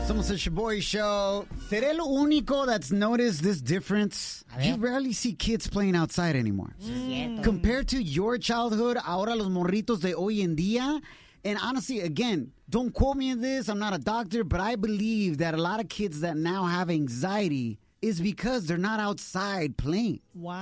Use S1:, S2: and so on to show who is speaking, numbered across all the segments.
S1: Somos el Shaboy Show. ¿Seré el único that's noticed this difference? You rarely see kids playing outside anymore. Compared to your childhood, ahora los morritos de hoy en día. And honestly, again, don't quote me on this. I'm not a doctor, but I believe that a lot of kids that now have anxiety is because they're not outside playing.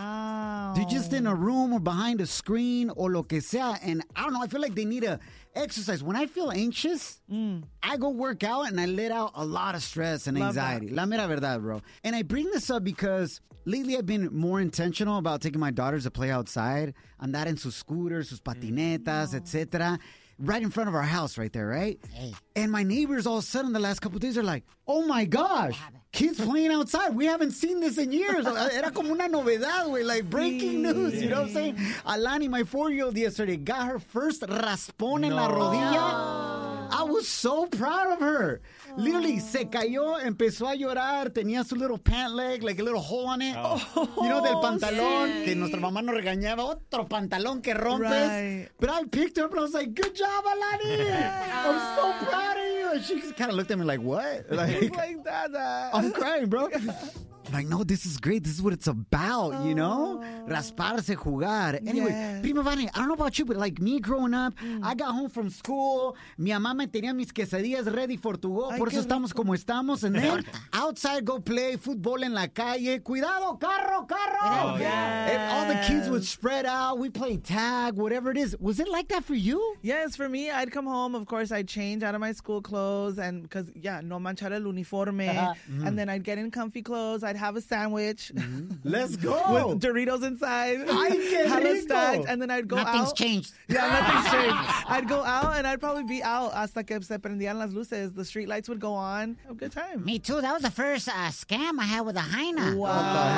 S2: Wow.
S1: They're just in a room or behind a screen or lo que sea. And I don't know, I feel like they need to exercise. When I feel anxious, I go work out and I let out a lot of stress and anxiety. La mera verdad, bro. And I bring this up because lately I've been more intentional about taking my daughters to play outside. Andar en sus scooters, sus patinetas, etc. Right in front of our house right there, right?
S3: Hey.
S1: And my neighbors all of a sudden the last couple of days are like, oh my gosh, kids playing outside. We haven't seen this in years. Era como una novedad, güey, like breaking news, you know what I'm saying? Alani, my 4-year-old yesterday, got her first raspón en la rodilla. I was so proud of her. Literally, se cayó, empezó a llorar, tenía su little pant leg, like a little hole on it. You know, del pantalón, que nuestra mamá nos regañaba, otro pantalón que rompes.
S2: Right.
S1: But I picked her up and I was like, good job, Alani. I'm so proud of you. And she kind of looked at me like, what?
S2: Like Dada.
S1: I'm crying, bro. Like, no, this is great. This is what it's about, you know? Rasparse, jugar. Anyway,
S2: Yes.
S1: Prima Vani, I don't know about you, but like me growing up, I got home from school. Mi mamá me tenía mis quesadillas ready for to go.
S2: Ay,
S1: Por
S2: qué
S1: eso estamos
S2: rico.
S1: como estamos. And then outside, go play football en la calle. Cuidado, carro, carro. And all the kids would spread out. We played tag, whatever it is. Was it like that for you?
S2: Yes, for me, I'd come home. Of course, I'd change out of my school clothes, and because no manchar el uniforme, and then I'd get in comfy clothes. I'd have a sandwich
S1: Let's go.
S2: with Doritos inside,
S1: Ay, qué
S2: hella
S1: rico.
S2: stacked, and then I'd go
S3: Nothing's
S2: out.
S3: changed.
S2: Yeah, nothing's changed. I'd go out, and I'd probably be out hasta que se prendían las luces. The street lights would go on. Have a good time.
S3: Me too. That was the first scam I had with a hyena.
S2: Wow.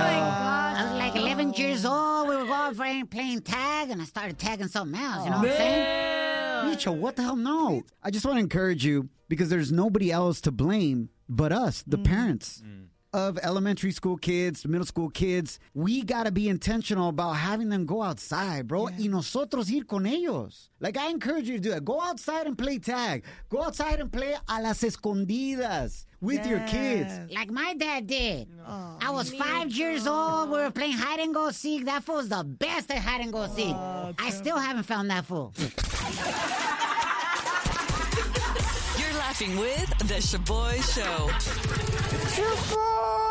S3: I was like 11 years old. We were going playing tag, and I started tagging something else. You know what I'm saying?
S1: Micho, what the hell? No. I just want to encourage you because there's nobody else to blame but us, the parents of elementary school kids, middle school kids. We got to be intentional about having them go outside, bro. Y nosotros ir con ellos. Like, I encourage you to do that. Go outside and play tag. Go outside and play a las escondidas with your kids.
S3: Like my dad did. I was 5 years old. We were playing hide and go seek. That fool's the best at hide and go seek. I still haven't found that fool.
S4: You're laughing with The Shaboy Show.
S1: Shaboy!